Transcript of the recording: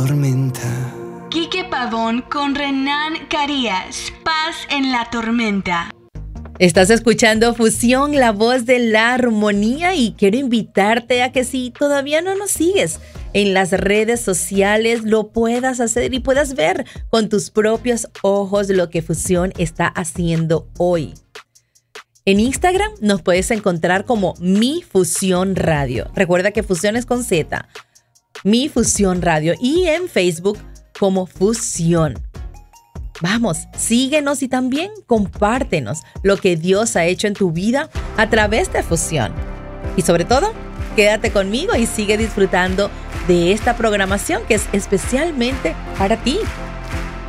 tormenta. Quique Pavón con Renan Carías. Paz en la tormenta. Estás escuchando Fusión, la voz de la armonía, y quiero invitarte a que si todavía no nos sigues en las redes sociales, lo puedas hacer y puedas ver con tus propios ojos lo que Fusión está haciendo hoy. En Instagram nos puedes encontrar como Mi Fusión Radio. Recuerda que Fusión es con Z. Mi Fusión Radio. Y en Facebook como Fusión. Vamos, síguenos y también compártenos lo que Dios ha hecho en tu vida a través de Fusión. Y sobre todo, quédate conmigo y sigue disfrutando de esta programación que es especialmente para ti.